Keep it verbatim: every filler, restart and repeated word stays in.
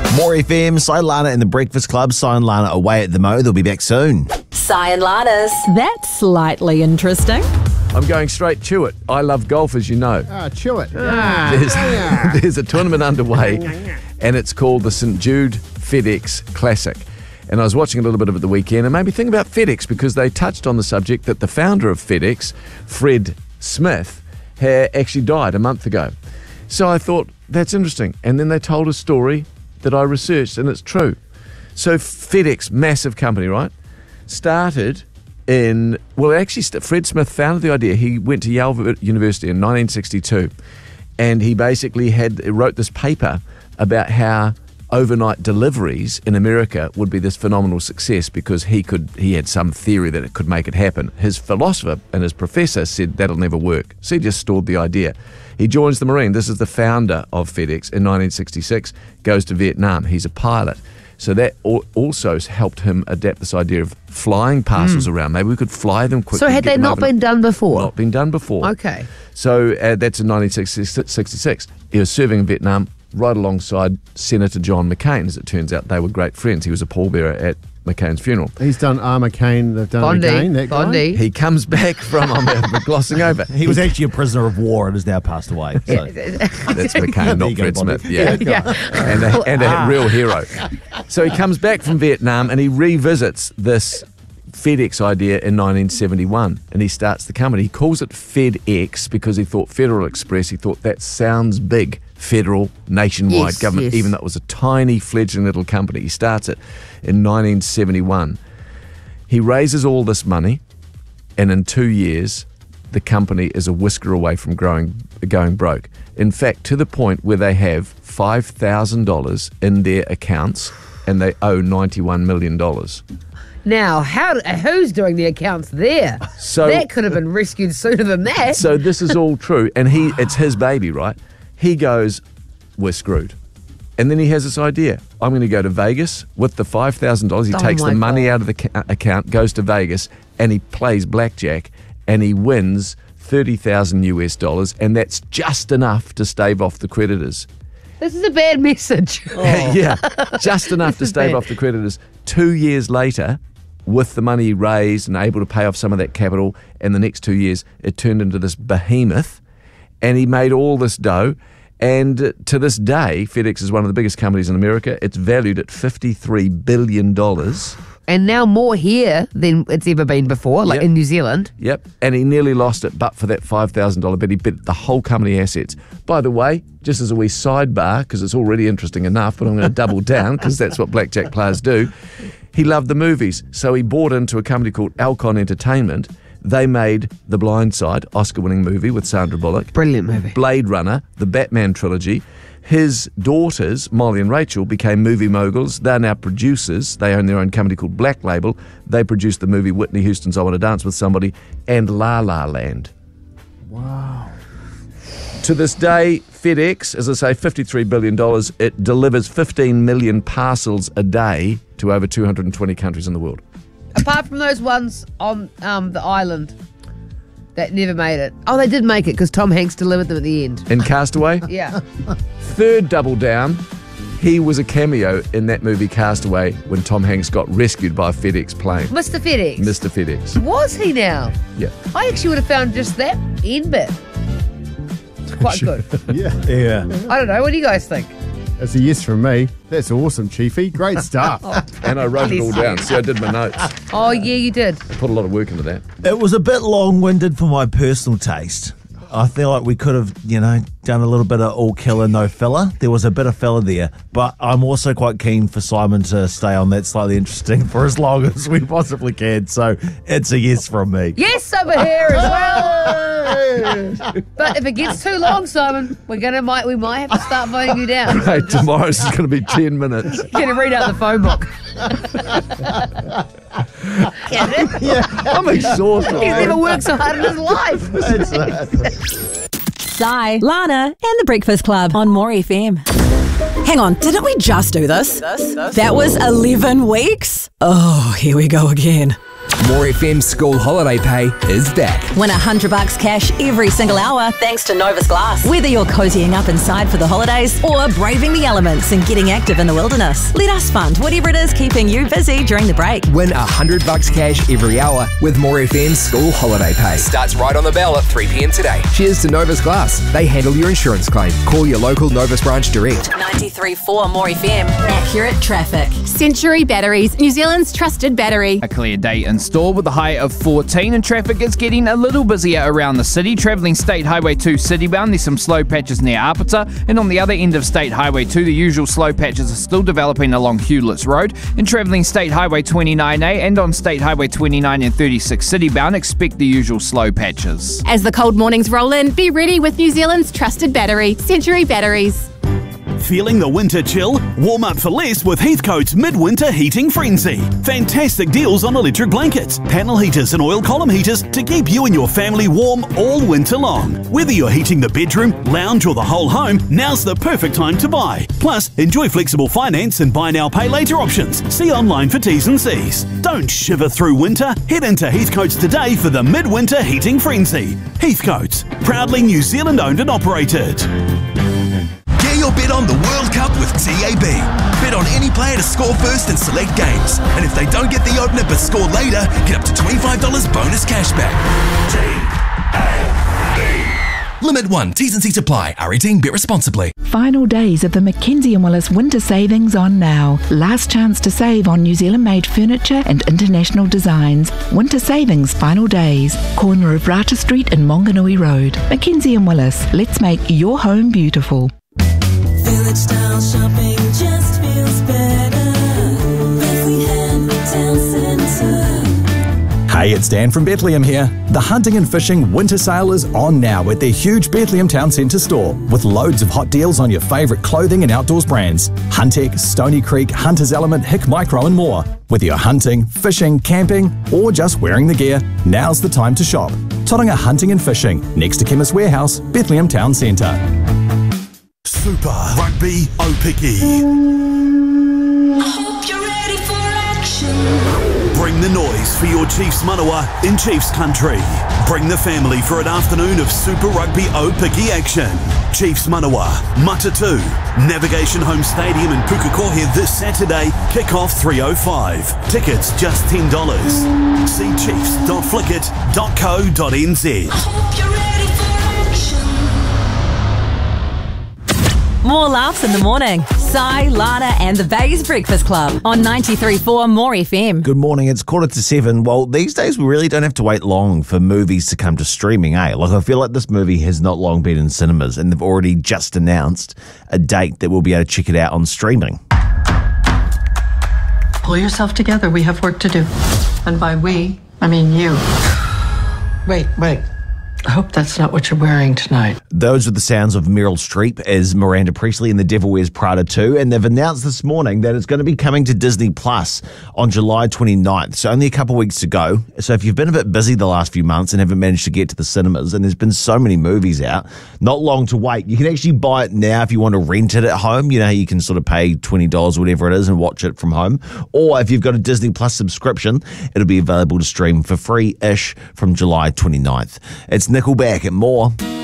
More F M, Si and Lana in the Breakfast Club. Si and Lana away at the Mo. They'll be back soon. Si and Lana's. That's slightly interesting. I'm going straight to it. I love golf, as you know. Ah, chew it. Ah, There's, yeah. there's a tournament underway, and it's called the Saint Jude FedEx Classic. And I was watching a little bit of it the weekend, and made me think about FedEx, because they touched on the subject that the founder of FedEx, Fred Smith, had actually died a month ago. So I thought, that's interesting. And then they told a story that I researched, and it's true. So FedEx, massive company, right? Started in, well, actually, Fred Smith founded the idea. He went to Yale University in nineteen sixty-two, and he basically had wrote this paper about how overnight deliveries in America would be this phenomenal success because he could he had some theory that it could make it happen. His philosopher and his professor said that'll never work. So he just stored the idea. He joins the Marine. This is the founder of FedEx in nineteen sixty-six, goes to Vietnam. He's a pilot. So that also helped him adapt this idea of flying parcels mm. around. Maybe we could fly them quickly. So had they not been done before? Not been done before. Okay. So uh, that's in nineteen sixty-six. He was serving in Vietnam right alongside Senator John McCain. As it turns out, they were great friends. He was a pallbearer at McCain's funeral. He's done R. McCain, they've done Bondi, it again. That Bondi. guy. He comes back from, I'm glossing over. He was actually a prisoner of war and has now passed away. So. That's McCain, not Fred Smith. Yeah. Yeah. And a, and a real hero. So he comes back from Vietnam and he revisits this FedEx idea in nineteen seventy-one, and he starts the company. He calls it FedEx because he thought Federal Express, he thought that sounds big. Federal, nationwide Yes, government, yes. even though it was a tiny fledgling little company. He starts it in nineteen seventy-one. He raises all this money, and in two years, the company is a whisker away from growing, going broke. In fact, to the point where they have five thousand dollars in their accounts, and they owe ninety-one million dollars. Now, how? Who's doing the accounts there? So- that could have been rescued sooner than that. So this is all true, and he it's his baby, right? He goes, we're screwed. And then he has this idea. I'm going to go to Vegas with the five thousand dollars. He Oh takes my the money God. out of the ca- account, goes to Vegas, and he plays blackjack, and he wins thirty thousand U S dollars, and that's just enough to stave off the creditors. This is a bad message. Yeah, just enough to is stave bad. off the creditors. Two years later, with the money he raised and able to pay off some of that capital, and the next two years, it turned into this behemoth, and he made all this dough. And to this day, FedEx is one of the biggest companies in America. It's valued at fifty-three billion dollars. And now more here than it's ever been before, like Yep. in New Zealand. Yep. And he nearly lost it, but for that five thousand dollars bid, he bid the whole company assets. By the way, just as a wee sidebar, because it's already interesting enough, but I'm going to double down because that's what blackjack players do. He loved the movies, so he bought into a company called Alcon Entertainment. They made The Blind Side, Oscar-winning movie with Sandra Bullock. Brilliant movie. Blade Runner, the Batman trilogy. His daughters, Molly and Rachel, became movie moguls. They're now producers. They own their own company called Black Label. They produced the movie Whitney Houston's I Want to Dance with Somebody and La La Land. Wow. To this day, FedEx, as I say, fifty-three billion dollars, it delivers fifteen million parcels a day to over two hundred twenty countries in the world. Apart from those ones on um, the island that never made it. Oh, they did make it because Tom Hanks delivered them at the end. In Castaway, Yeah. third double down, he was a cameo in that movie Castaway when Tom Hanks got rescued by a FedEx plane. Mister FedEx. Mister FedEx. Was he now? Yeah. I actually would have found just that end bit. It's quite good. Yeah. Yeah. I don't know. What do you guys think? That's a yes from me. That's awesome, Chiefy. Great stuff. And I wrote it all down. See, I did my notes. I Oh, yeah, you did. put a lot of work into that. It was a bit long-winded for my personal taste. I feel like we could have, you know, done a little bit of all killer, no filler. There was a bit of filler there, but I'm also quite keen for Simon to stay on that slightly interesting for as long as we possibly can. So it's a yes from me. Yes, over here as well. But if it gets too long, Simon, we're gonna might we might have to start voting you down. Hey, tomorrow's is going to be ten minutes. You're gonna read out the phone book. Get it? I'm exhausted. He's never worked so hard in his life. Si, Lana, and the Breakfast Club on More F M. Hang on, didn't we just do this? That was eleven weeks? Oh, here we go again. More F M school holiday pay is back. Win a hundred bucks cash every single hour thanks to Novus Glass. Whether you're cozying up inside for the holidays or braving the elements and getting active in the wilderness, let us fund whatever it is keeping you busy during the break. Win a hundred bucks cash every hour with More F M school holiday pay. Starts right on the bell at three p m today. Cheers to Novus Glass. They handle your insurance claim. Call your local Novus branch direct. ninety-three point four More F M. Accurate traffic. Century Batteries, New Zealand's trusted battery. A clear day in store with a high of fourteen, and traffic is getting a little busier around the city. Travelling State Highway two citybound, there's some slow patches near Apata, and on the other end of State Highway two, the usual slow patches are still developing along Hewletts Road. And travelling State Highway twenty-nine A and on State Highway twenty-nine and thirty-six citybound, expect the usual slow patches. As the cold mornings roll in, be ready with New Zealand's trusted battery, Century Batteries. Feeling the winter chill? Warm up for less with Heathcote's Midwinter Heating Frenzy. Fantastic deals on electric blankets, panel heaters and oil column heaters to keep you and your family warm all winter long. Whether you're heating the bedroom, lounge or the whole home, now's the perfect time to buy. Plus, enjoy flexible finance and buy now pay later options. See online for T's and C's. Don't shiver through winter. Head into Heathcote's today for the Midwinter Heating Frenzy. Heathcote's, proudly New Zealand owned and operated. Get your bet on the World Cup with T A B. Bet on any player to score first in select games. And if they don't get the opener but score later, get up to twenty-five dollars bonus cashback. T A B. Limit one. T's and C's apply. R eighteen. Bet responsibly. Final days of the Mackenzie and Willis Winter Savings on now. Last chance to save on New Zealand-made furniture and international designs. Winter Savings final days. Corner of Rata Street and Monganui Road. Mackenzie and Willis. Let's make your home beautiful. Village style shopping just feels better. Bethlehem Town Centre. Hey, it's Dan from Bethlehem here. The hunting and fishing winter sale is on now at their huge Bethlehem Town Centre store with loads of hot deals on your favourite clothing and outdoors brands. Huntec, Stony Creek, Hunter's Element, Hick Micro and more. Whether you're hunting, fishing, camping or just wearing the gear, now's the time to shop. Tauranga Hunting and Fishing, next to Chemist Warehouse, Bethlehem Town Centre. Super Rugby Aupiki. I hope you're ready for action. Bring the noise for your Chiefs manawa in Chiefs country. Bring the family for an afternoon of Super Rugby Aupiki action. Chiefs manawa, Matatu, Navigation Home Stadium in Pukekohe this Saturday. Kick-off three oh five. Tickets just ten dollars. See chiefs dot flickit dot co dot n z. I hope you're ready for action. More laughs in the morning. Sai, Lana and the Bays Breakfast Club on ninety-three point four More F M. Good morning. It's quarter to seven. Well, these days we really don't have to wait long for movies to come to streaming, eh? Like, I feel like this movie has not long been in cinemas and they've already just announced a date that we'll be able to check it out on streaming. Pull yourself together. We have work to do. And by we, I mean you. Wait, wait. I hope that's not what you're wearing tonight. Those are the sounds of Meryl Streep as Miranda Priestley in The Devil Wears Prada two, and they've announced this morning that it's going to be coming to Disney Plus on July twenty-ninth, so only a couple of weeks to go. So if you've been a bit busy the last few months and haven't managed to get to the cinemas, and there's been so many movies out, not long to wait. You can actually buy it now if you want to rent it at home. You know how you can sort of pay twenty dollars or whatever it is and watch it from home. Or if you've got a Disney Plus subscription, it'll be available to stream for free-ish from July twenty-ninth. It's Nickelback and more.